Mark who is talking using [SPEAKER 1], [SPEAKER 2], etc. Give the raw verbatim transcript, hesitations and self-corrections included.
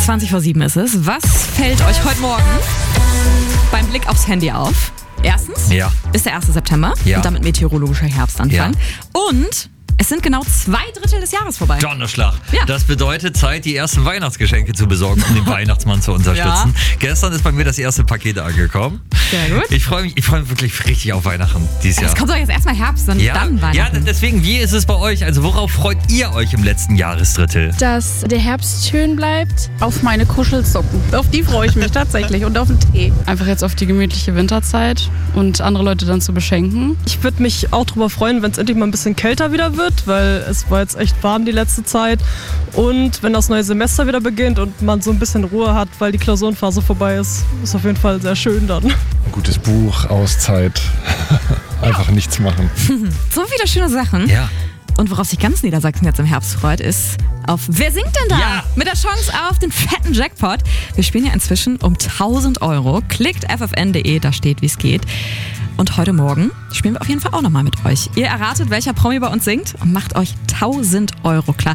[SPEAKER 1] zwanzig vor sieben ist es. Was fällt euch heute Morgen beim Blick aufs Handy auf? Erstens
[SPEAKER 2] Ja.
[SPEAKER 1] ist der erste September
[SPEAKER 2] Ja.
[SPEAKER 1] und damit meteorologischer Herbstanfang.
[SPEAKER 2] Ja.
[SPEAKER 1] Und es sind genau zwei Drittel des Jahres vorbei.
[SPEAKER 2] Donnerschlag.
[SPEAKER 1] Ja.
[SPEAKER 2] Das bedeutet Zeit, die ersten Weihnachtsgeschenke zu besorgen, um den Weihnachtsmann zu unterstützen. Gestern ist bei mir das erste Paket angekommen.
[SPEAKER 1] Sehr gut.
[SPEAKER 2] Ich freue mich, ich freue mich wirklich richtig auf Weihnachten dieses Jahr.
[SPEAKER 1] Es kommt doch jetzt erstmal Herbst und
[SPEAKER 2] Ja,
[SPEAKER 1] dann
[SPEAKER 2] ja,
[SPEAKER 1] Weihnachten.
[SPEAKER 2] deswegen, wie ist es bei euch? Also worauf freut ihr euch im letzten Jahresdrittel?
[SPEAKER 3] Dass der Herbst schön bleibt. Auf meine Kuschelsocken. Auf die freue ich mich tatsächlich und auf den Tee.
[SPEAKER 4] Einfach jetzt auf die gemütliche Winterzeit und andere Leute dann zu beschenken.
[SPEAKER 5] Ich würde mich auch darüber freuen, wenn es endlich mal ein bisschen kälter wieder wird, weil es war jetzt echt warm die letzte Zeit. Und wenn das neue Semester wieder beginnt und man so ein bisschen Ruhe hat, weil die Klausurenphase vorbei ist, ist auf jeden Fall sehr schön dann.
[SPEAKER 6] Ein gutes Buch, Auszeit, einfach nichts machen.
[SPEAKER 1] So viele schöne Sachen.
[SPEAKER 2] Ja.
[SPEAKER 1] Und worauf sich ganz Niedersachsen jetzt im Herbst freut, ist auf Wer singt denn da?
[SPEAKER 2] Ja.
[SPEAKER 1] Mit der Chance auf den fetten Jackpot. Wir spielen ja inzwischen um tausend Euro. Klickt f f n punkt d e, da steht, wie es geht. Und heute Morgen spielen wir auf jeden Fall auch nochmal mit euch. Ihr erratet, welcher Promi bei uns singt und macht euch tausend Euro klar.